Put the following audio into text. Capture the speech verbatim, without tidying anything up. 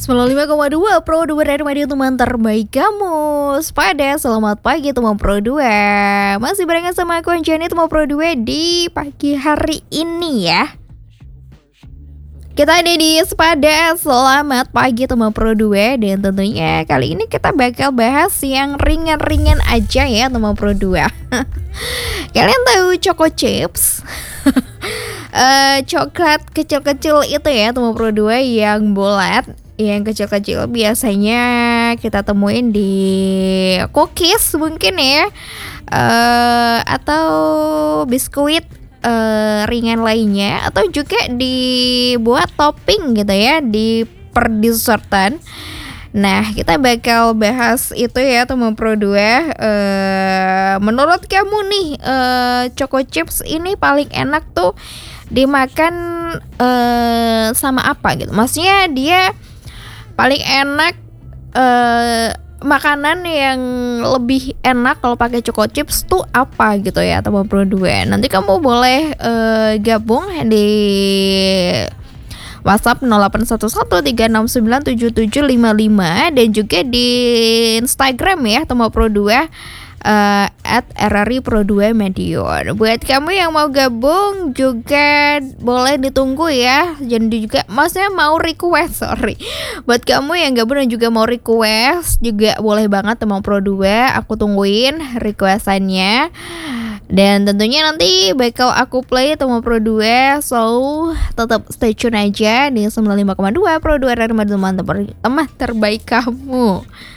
sembilan puluh lima koma dua Pro dua dari radio teman terbaik kamu. Sepada selamat pagi teman Pro dua. Masih barengan sama aku Anjani teman Pro dua di pagi hari ini ya. Kita ada di Sepada selamat pagi teman Pro dua. Dan tentunya kali ini kita bakal bahas yang ringan-ringan aja ya teman Pro dua. Kalian tahu Choco Chips? Uh, coklat kecil-kecil itu ya teman Pro dua yang bulat, yang kecil-kecil biasanya kita temuin di cookies mungkin ya, uh, atau biskuit uh, ringan lainnya, atau juga dibuat topping gitu ya di per dessertan. Nah, kita bakal bahas itu ya teman Pro dua. Uh, menurut kamu nih, uh, Choco Chips ini paling enak tuh dimakan uh, sama apa gitu? Maksudnya dia paling enak, uh, makanan yang lebih enak kalau pakai Choco Chips tuh apa gitu ya teman Pro dua. Nanti kamu boleh uh, gabung di WhatsApp nol delapan satu satu tiga enam sembilan tujuh tujuh lima lima dan juga di Instagram ya teman Pro dua uh, at R R I Pro dua Medion. Buat kamu yang mau gabung juga boleh ditunggu ya. Jadi juga maksudnya mau request, sorry. Buat kamu yang gabung dan juga mau request juga boleh banget teman Pro dua. Aku tungguin requestannya. Dan tentunya nanti bakal aku play teman Pro dua. So tetap stay tune aja di sembilan puluh lima koma dua Pro dua dari teman teman terbaik kamu.